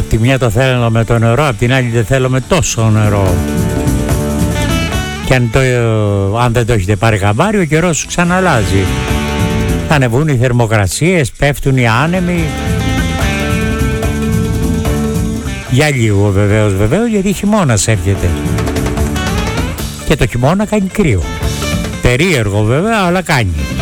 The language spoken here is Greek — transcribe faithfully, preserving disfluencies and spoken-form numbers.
Απ' τη μια το θέλαμε το νερό, απ' την άλλη δεν θέλουμε τόσο νερό. Και αν, το, αν δεν το έχετε πάρει χαμπάρι, ο καιρός ξαναλλάζει. Θα ανεβούν οι θερμοκρασίες, πέφτουν οι άνεμοι. Για λίγο βεβαίως, βεβαίως, γιατί χειμώνας έρχεται. Και το χειμώνα κάνει κρύο. Περίεργο βέβαια, αλλά κάνει.